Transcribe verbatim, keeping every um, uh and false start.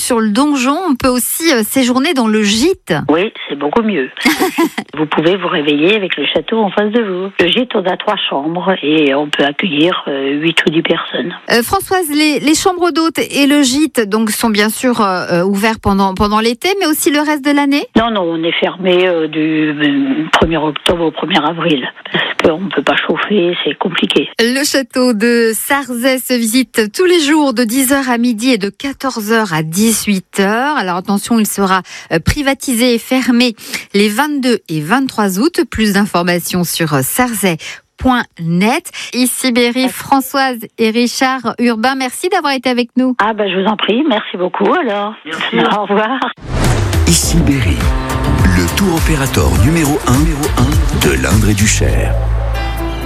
sur le donjon, on peut aussi euh, séjourner dans le gîte. Oui, c'est beaucoup mieux. Vous pouvez vous réveiller avec le château en face de vous. Le gîte, on a trois chambres et on peut accueillir euh, huit ou dix personnes. Euh, Françoise, les, les chambres d'hôtes et le gîte donc, sont bien sûr euh, ouverts pendant, pendant l'été, mais aussi le reste de l'année ? Non, non, on est fermé euh, du euh, premier octobre au premier avril. Parce qu'on ne peut pas chauffer, c'est compliqué. Le château de Sarzay se visite tous les jours de dix heures à midi et de quatorze heures à dix-huit heures. Alors attention, il sera privatisé et fermé les vingt-deux et vingt-trois août. Plus d'informations sur sarzay point net. Ici Berry, Françoise et Richard Urbain, merci d'avoir été avec nous. Ah ben je vous en prie, merci beaucoup alors. Merci. Au revoir. Ici Berry, le tour opérateur numéro un de l'Indre et du Cher.